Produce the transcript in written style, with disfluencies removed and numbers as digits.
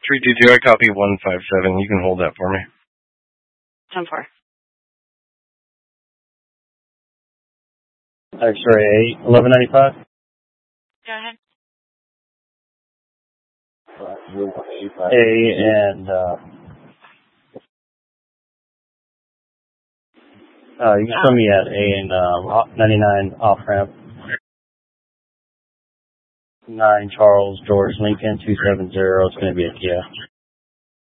322, I copy 157. You can hold that for me. 10-4. X-ray 1195. Go ahead. A and you can show me at A and 99 off ramp. 9 Charles George Lincoln 270. It's going to be a Kia.